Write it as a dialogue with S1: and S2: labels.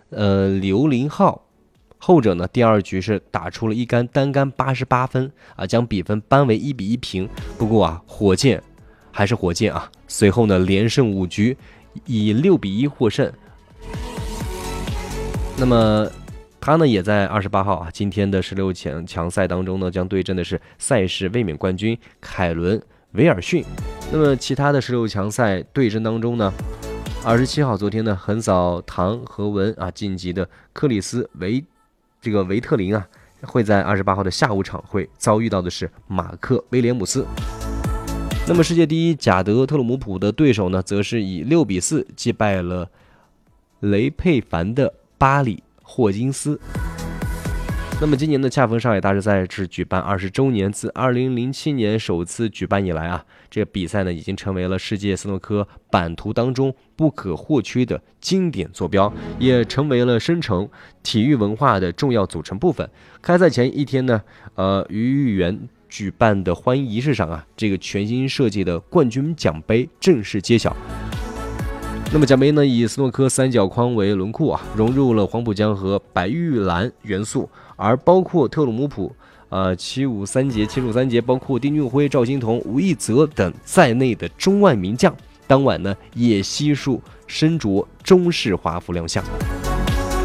S1: 刘林浩。后者呢，第2局是打出了单杆88分啊，将比分扳为1-1平。不过啊，火箭还是火箭啊，随后呢连胜5局，以6-1获胜。那么他呢也在28号啊，今天的16强赛当中呢，将对阵的是赛事卫冕冠军凯伦维尔逊。那么其他的16强赛对阵当中呢，27号昨天呢横扫唐和文啊晋级的克里斯维特林啊，会在28号的下午场会遭遇到的是马克威廉姆斯。那么世界第一贾德特鲁姆普的对手呢，则是以6-4击败了雷佩凡的巴里霍金斯。那么今年的恰逢上海大师赛是举办20周年，自2007年首次举办以来啊，这个比赛呢已经成为了世界斯诺克版图当中不可或缺的经典坐标，也成为了深城体育文化的重要组成部分。开赛前一天呢，于豫园举办的欢迎仪式上啊，这个全新设计的冠军奖杯正式揭晓。那么奖杯呢，以斯诺克三角框为轮廓啊，融入了黄浦江和白玉兰元素，而包括特鲁姆普、753节，包括丁俊晖、赵心童、吴亦泽等在内的中外名将，当晚呢也悉数身着中式华服亮相。